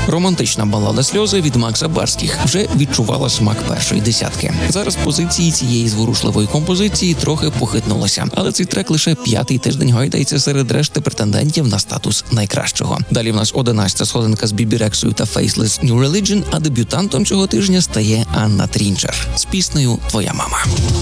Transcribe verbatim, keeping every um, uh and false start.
Романтична балада «Сльози» від Макса Барських вже відчувала смак першої десятки. Зараз позиції цієї зворушливої композиції трохи похитнулися, але цей трек лише п'ятий тиждень гойдається серед решти претендентів на статус найкращого. Далі в нас одинадцята сходинка з Бібі Рексою та Faceless New Religion, а дебютантом цього тижня стає Анна Трінчер з піснею «Твоя мама».